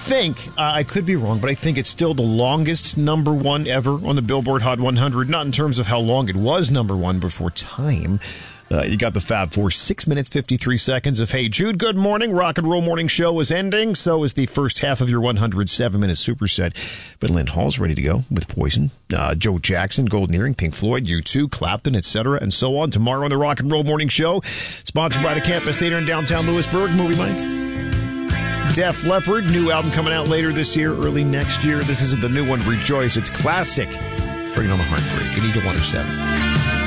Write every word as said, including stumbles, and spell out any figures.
think, uh, I could be wrong, but I think it's still the longest number one ever on the Billboard Hot one hundred. Not in terms of how long it was number one before time. Uh, you got the Fab Four, six minutes, fifty-three seconds of Hey Jude. Good morning. Rock and Roll Morning Show is ending. So is the first half of your one hundred seven minute superset. But Lynn Hall's ready to go with Poison, uh, Joe Jackson, Golden Earring, Pink Floyd, U two, Clapton, et cetera, and so on. Tomorrow on the Rock and Roll Morning Show, sponsored by the Campus Theater in downtown Lewisburg. Movie Mike. Def Leppard, new album coming out later this year, early next year. This isn't the new one, Rejoice. It's classic. Bringing on the heartbreak at Eagle one oh seven.